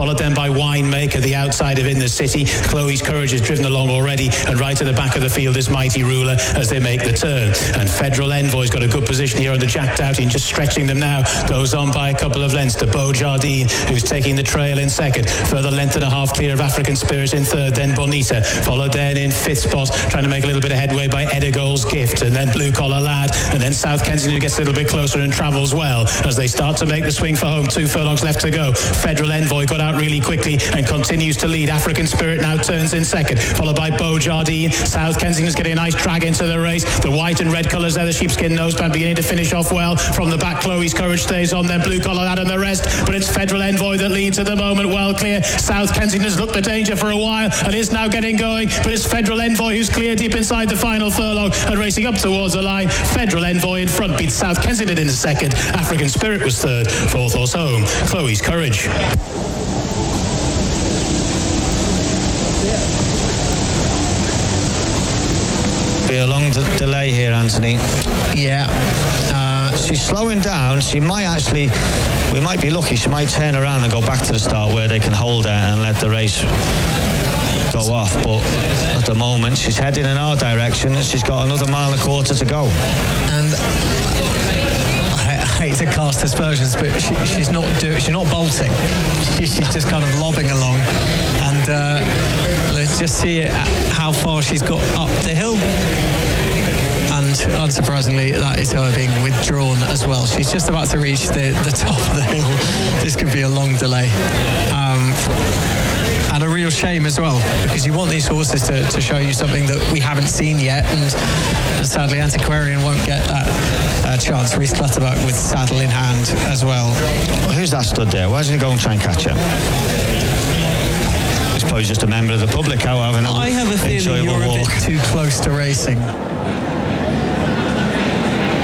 followed then by Winemaker, the outside of In the City. Chloe's Courage is driven along already, and right at the back of the field is Mighty Ruler as they make the turn. And Federal Envoy's got a good position here on the Jack Doughty, just stretching them now. Goes on by a couple of lengths to Beau Jardine, who's taking the trail in second. Further length and a half clear of African Spirit in third, then Bonita. Followed then in fifth spot, trying to make a little bit of headway by Edigold's Gift, and then Blue Collar Lad, and then South Kensington gets a little bit closer and travels well as they start to make the swing for home. 2 furlongs left to go. Federal Envoy got out really quickly and continues to lead. African Spirit now turns in second, followed by Beau Jardine. South Kensington's getting a nice drag into the race. The white and red colours there, the sheepskin noseband beginning to finish off well. From the back, Chloe's Courage stays on, then Blue Collar Lad and the rest, but it's Federal Envoy that leads at the moment, well clear. South Kensington's looked the danger for a while and is now getting going, but it's Federal Envoy who's clear deep inside the final furlong and racing up towards the line. Federal Envoy in front beats South Kensington in second. African Spirit was third. Fourth horse home, Chloe's Courage. Be a long delay here, Anthony. Yeah. She's slowing down. We might be lucky. She might turn around and go back to the start where they can hold her and let the race go off. But at the moment, she's heading in our direction and she's got another 1.25 miles to go. And I hate to cast aspersions, but she's not bolting. She's just kind of lobbing along. And let's just see how far she's got up the hill. And unsurprisingly, that is her being withdrawn as well. She's just about to reach the top of the hill. This could be a long delay. And a real shame as well, because you want these horses to show you something that we haven't seen yet, and sadly Antiquarian won't get that chance. Rhys Clutterbuck with saddle in hand as well. Who's that stood there? Why doesn't he go and try and catch her? He's probably just a member of the public out having I have a feeling you're a bit too close to racing.